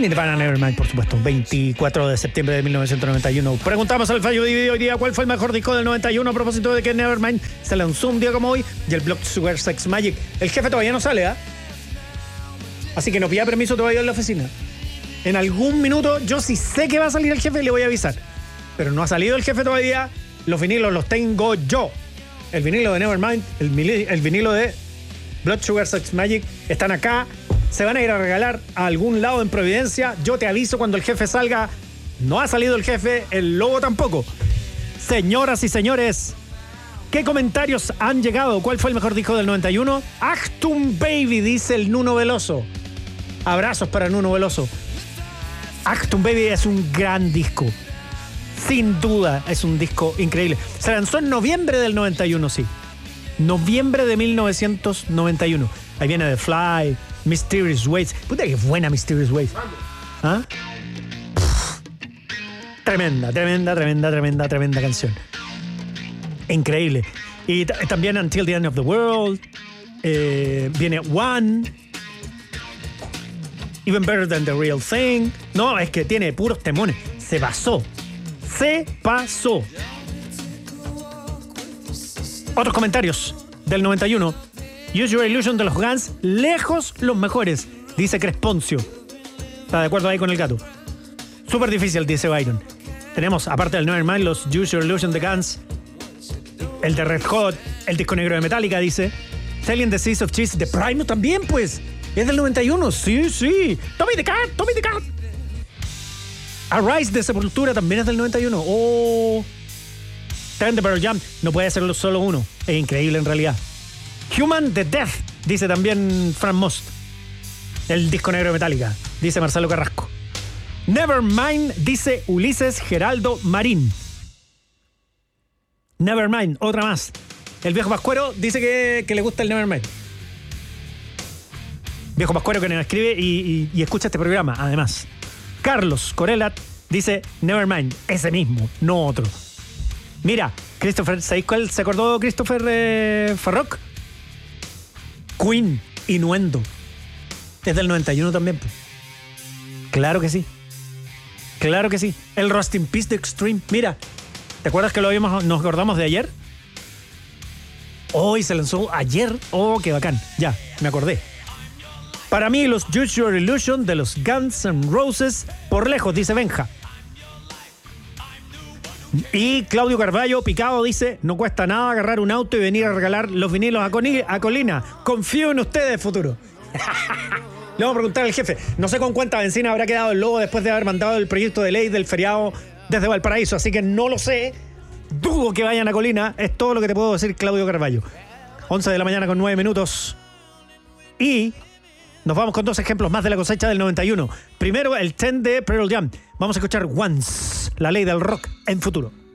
Nirvana Nevermind, por supuesto. 24 de septiembre de 1991. Preguntamos al fallo dividido hoy día cuál fue el mejor disco del 91 a propósito de que Nevermind se lanzó un día como hoy y el Blood Sugar Sex Magik. El jefe todavía no sale, así que no pida permiso todavía en la oficina. En algún minuto, yo sí sé que va a salir el jefe y le voy a avisar. Pero no ha salido el jefe todavía. Los vinilos los tengo yo. El vinilo de Nevermind, el vinilo de Blood Sugar Sex Magik están acá. Se van a ir a regalar a algún lado en Providencia. Yo te aviso cuando el jefe salga. No ha salido el jefe, el logo tampoco. Señoras y señores, ¿qué comentarios han llegado? ¿Cuál fue el mejor disco del 91? Achtung Baby, dice el Nuno Veloso. Abrazos para Nuno Veloso. Achtung Baby es un gran disco. Sin duda, es un disco increíble. Se lanzó en noviembre del 91, sí. Noviembre de 1991. Ahí viene The Fly, Mysterious Ways. Puta que buena Mysterious Ways. ¿Ah? Tremenda canción. Increíble. Y también Until the End of the World. Viene One. Even Better Than the Real Thing. No, es que tiene puros temones. Se pasó. Otros comentarios del 91. Use Your Illusion de los Guns, lejos los mejores, dice Cresponcio. Está de acuerdo ahí con el gato. Súper difícil, dice Byron. Tenemos, aparte del Nevermind, los Use Your Illusion de Guns, el de Red Hot, el disco negro de Metallica, dice. Selling the Seas of Cheese de Primus también, pues. Es del 91, sí. Tommy the Cat. Arise de Sepultura también es del 91. Oh. Ten de Pearl Jam, no puede ser solo uno. Es increíble en realidad. Human the Death, dice también Frank Most. El disco negro de Metallica, dice Marcelo Carrasco. Nevermind, dice Ulises Geraldo Marín. Nevermind, otra más. El viejo Pascuero dice que le gusta el Nevermind. Viejo Pascuero que nos escribe y escucha este programa, además. Carlos Corelat dice Nevermind, ese mismo, no otro. Mira, Christopher, ¿sabéis cuál se acordó Christopher Farrock? Queen, Innuendo. Es del 91 también, pues. Claro que sí. El Rust in Peace de Extreme. Mira, ¿te acuerdas que nos acordamos de ayer? Hoy se lanzó ayer. Oh, qué bacán. Ya, me acordé. Para mí, los Use Your Illusion de los Guns N' Roses, por lejos, dice Benja. Y Claudio Carballo, picado, dice: no cuesta nada agarrar un auto y venir a regalar los vinilos a Colina. Confío en ustedes, futuro. Le vamos a preguntar al jefe. No sé con cuánta benzina habrá quedado el lobo después de haber mandado el proyecto de ley del feriado desde Valparaíso, así que no lo sé. Dudo que vayan a Colina. Es todo lo que te puedo decir, Claudio Carballo. 11 de la mañana con 9 minutos. Y nos vamos con dos ejemplos más de la cosecha del 91. Primero, el 10 de Pearl Jam. Vamos a escuchar Once, la ley del rock en futuro.